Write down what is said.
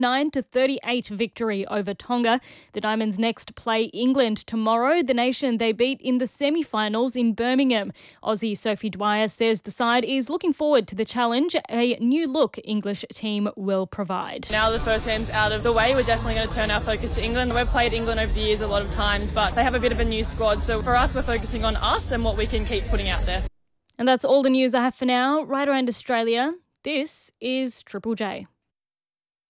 39-38 victory over Tonga. The Diamonds next play England tomorrow, the nation they beat in the semi-finals in Birmingham. Aussie Sophie Dwyer says the side is looking forward to the challenge a new-look English team will provide. Now the first game's out of the way, we're definitely going to turn our focus to England. We've played England over the years a lot of times, but they have a bit of a new squad. So for us, we're focusing on us and what we can keep putting out there. And that's all the news I have for now. Right around Australia, this is Triple J.